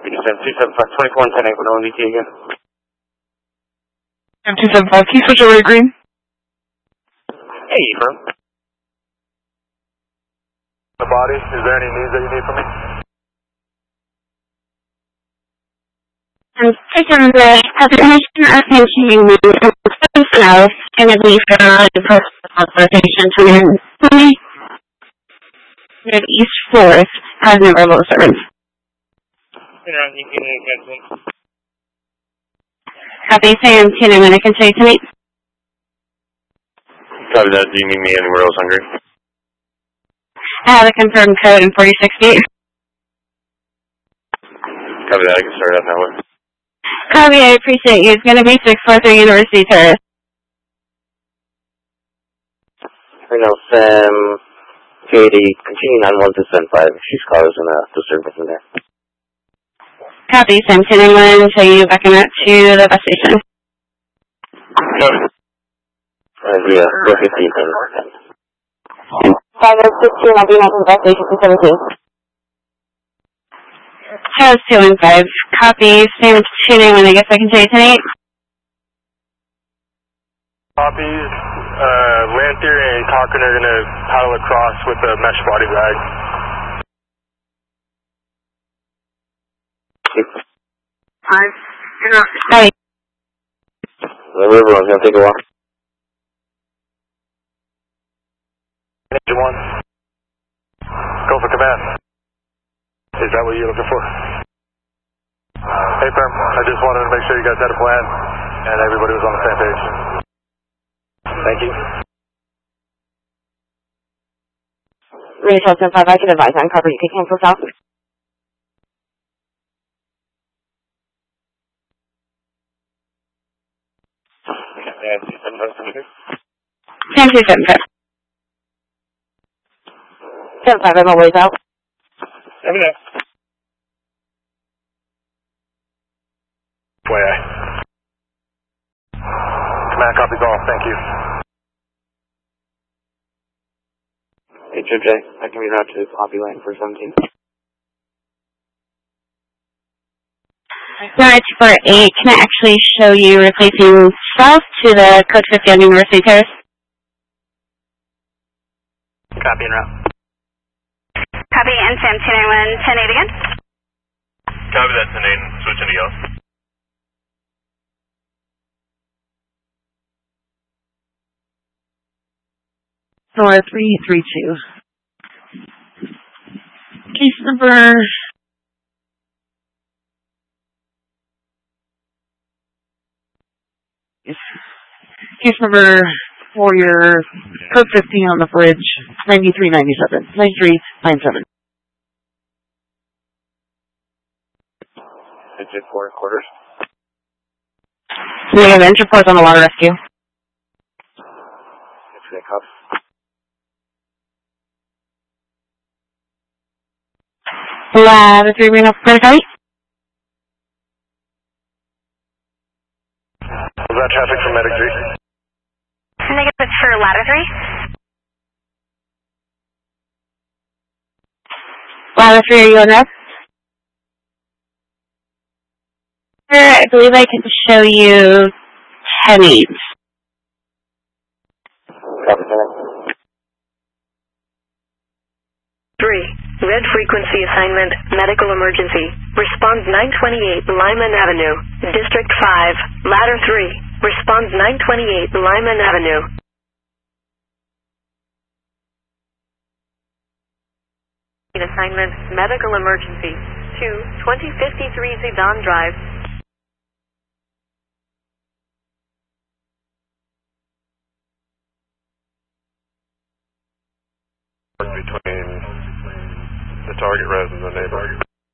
275, 24 and 10 8 with OMVT again. 275, can you switch over to green? Hey, Ephraim. The body, is there any news that you need from me? Taking the application of continuing south and a brief the post authorization to East 4th has no verbal disturbance. Copy, Sam, tuning when I can show you tonight. Copy that, do you need me anywhere else on green? I have a confirmed code in 4060. Copy that, I can start out that way. Copy, I appreciate you. It's going to be 643 University Terrace. Reno Sam, Katie, continue 91275. She's causing a disturbance in there. Copy, Sam, tuning when show you back in to the bus station. Copy. Yeah, 415. 516, I'll be back in the bus station for 17. House 215. Copy. Sam tuning when I guess I can say tonight. Copies. Lanthier and Cochran are going to paddle across with a mesh body bag. Hi. The river one's going to take a while. Engine 1. Go for command. Is that what you're looking for? Hey, Perm, I just wanted to make sure you guys had a plan and everybody was on the same page. Thank you. Rachel 5, I can advise on cover. You can cancel south. Sam 275. 75, I'm always out. Every day. Command copies all. Thank you. HOJ, I can reroute to copy line for 17. 9248, can I actually show you replacing south to the code 50 on University Terrace? Copy and route. Copy, and Sam 291, 10-8 again. Copy that, 10-8, switching to yellow. Nora 332. Case number. Case number for your code 15 on the bridge, 9397, 9397. Digit 4 quarters. We have entry reports on the water rescue. It's cuff. The 3 Reno Credit. Was that traffic from Medic 3? Negative for ladder 3. Ladder 3, are you on that? I believe I can show you 10-8. Copy 3. Red frequency assignment, medical emergency. Response 928 Lyman Avenue. District 5, ladder 3. Response 928 Lyman Avenue. Assignment, medical emergency. 2053 Zidane Drive. Between the target res and the neighbor.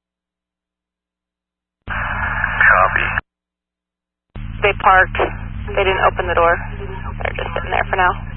Copy. They parked. They didn't open the door. They're just sitting there for now.